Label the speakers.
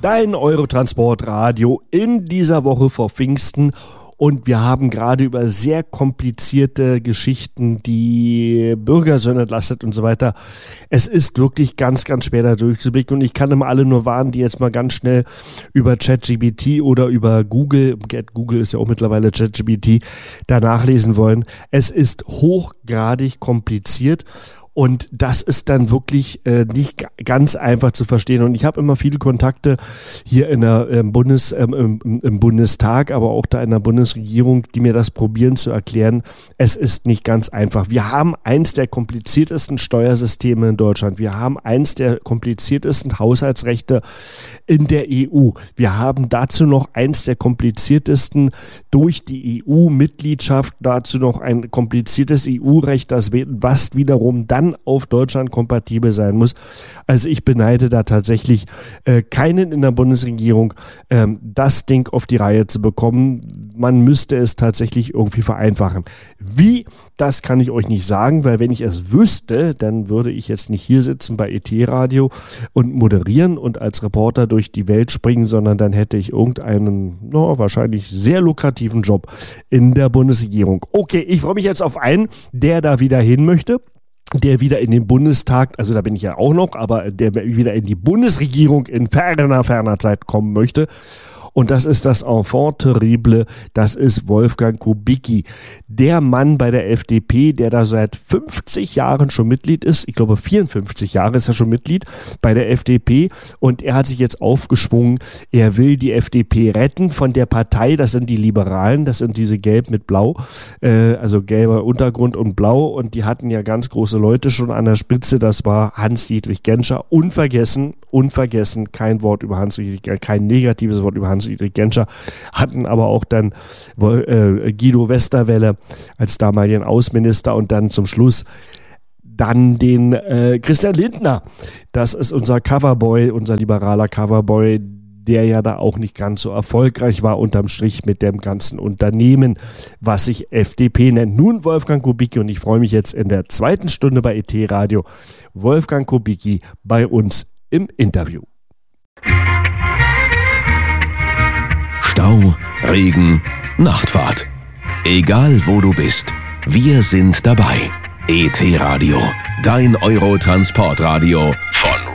Speaker 1: Dein Eurotransportradio in dieser Woche vor Pfingsten. Und wir haben gerade über sehr komplizierte Geschichten, die Bürgersöhne entlastet und so weiter. Es ist wirklich ganz, ganz schwer da durchzublicken. Und ich kann immer alle nur warnen, die jetzt mal ganz schnell über ChatGPT oder über Google, Google ist ja auch mittlerweile ChatGPT, da nachlesen wollen. Es ist hochgradig kompliziert. Und das ist dann wirklich nicht ganz einfach zu verstehen. Und ich habe immer viele Kontakte hier in der, im Bundestag, aber auch da in der Bundesregierung, die mir das probieren zu erklären. Es ist nicht ganz einfach. Wir haben eins der kompliziertesten Steuersysteme in Deutschland. Wir haben eins der kompliziertesten Haushaltsrechte in der EU. Wir haben dazu noch eins der kompliziertesten durch die EU-Mitgliedschaft, dazu noch ein kompliziertes EU-Recht, was wiederum dann auf Deutschland kompatibel sein muss. Also ich beneide da tatsächlich keinen in der Bundesregierung, das Ding auf die Reihe zu bekommen. Man müsste es tatsächlich irgendwie vereinfachen. Wie? Das kann ich euch nicht sagen, weil wenn ich es wüsste, dann würde ich jetzt nicht hier sitzen bei ET-Radio und moderieren und als Reporter durch die Welt springen, sondern dann hätte ich irgendeinen, wahrscheinlich sehr lukrativen Job in der Bundesregierung. Okay, ich freue mich jetzt auf einen, der da wieder hin möchte. Der wieder in den Bundestag, also da bin ich ja auch noch, aber der wieder in die Bundesregierung in ferner Zeit kommen möchte. Und das ist das Enfant terrible, das ist Wolfgang Kubicki. Der Mann bei der FDP, der da seit 50 Jahren schon Mitglied ist. Ich glaube 54 Jahre ist er schon Mitglied bei der FDP. Und er hat sich jetzt aufgeschwungen, er will die FDP retten von der Partei, das sind die Liberalen, das sind diese gelb mit blau, also gelber Untergrund und blau. Und die hatten ja ganz große Leute schon an der Spitze, das war Hans-Dietrich Genscher. Unvergessen, kein Wort über Hans-Dietrich, kein negatives Wort über Hans-Dietrich Genscher, hatten aber auch dann Guido Westerwelle als damaligen Außenminister und dann zum Schluss dann den Christian Lindner. Das ist unser Coverboy, unser liberaler Coverboy, der ja da auch nicht ganz so erfolgreich war unterm Strich mit dem ganzen Unternehmen, was sich FDP nennt. Nun Wolfgang Kubicki und ich freue mich jetzt in der zweiten Stunde bei ET-Radio. Wolfgang Kubicki bei uns im Interview.
Speaker 2: Stau, Regen, Nachtfahrt. Egal wo du bist, wir sind dabei. ET-Radio, dein Eurotransportradio von